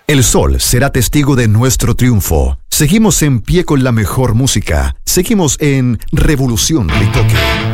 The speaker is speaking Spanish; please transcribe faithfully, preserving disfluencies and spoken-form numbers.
El sol será testigo de nuestro triunfo. Seguimos en pie con la mejor música. Seguimos en Revolución Ritoque.